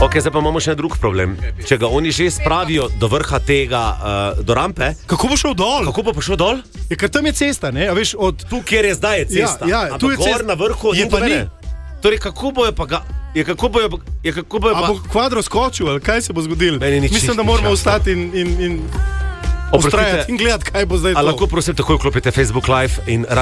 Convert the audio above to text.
Ok, zdaj pa imamo še drug problem. Če ga oni že spravijo do vrha tega, do rampe, Kako bo šel dol? kako pa šel dol? Ja, ker tam je cesta, ne? A veš, od... Tu, kjer je zdaj cesta. tu je gor cesta. na vrhu Je ni pa nobene. Torej, kako bojo pa ga... Kako bojo A pa... bo kvadro skočil, ali kaj se bo zgodilo? Meni ni Mislim, čisto da moramo jasno. ostati in Oprostite, ustrajati in gledati, kaj bo zdaj a to. lahko prosim takoj vklopite Facebook Live in